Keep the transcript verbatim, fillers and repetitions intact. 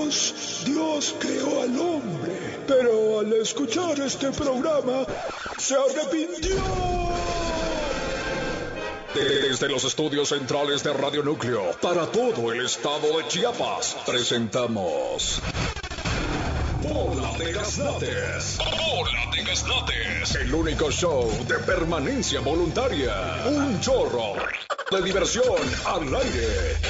Dios, Dios creó al hombre, pero al escuchar este programa, se arrepintió. Desde los estudios centrales de Radio Núcleo, para todo el estado de Chiapas, presentamos... Bola de Gaznates. Bola de Gaznates. El único show de permanencia voluntaria. Un chorro de diversión al aire.